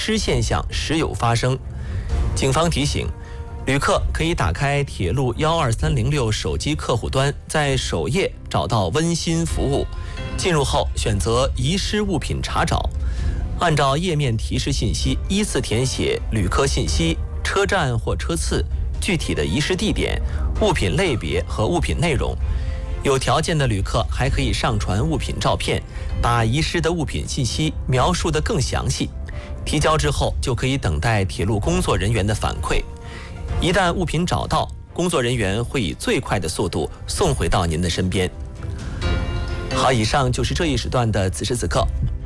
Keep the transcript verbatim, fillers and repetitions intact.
失现象时有发生。警方提醒，旅客可以打开铁路幺二三零六手机客户端，在首页找到温馨服务，进入后选择遗失物品查找，按照页面提示信息依次填写旅客信息、车站或车次、具体的遗失地点、物品类别和物品内容。有条件的旅客还可以上传物品照片，把遗失的物品信息描述得更详细。提交之后就可以等待铁路工作人员的反馈。一旦物品找到，工作人员会以最快的速度送回到您的身边。好，以上就是这一时段的此时此刻。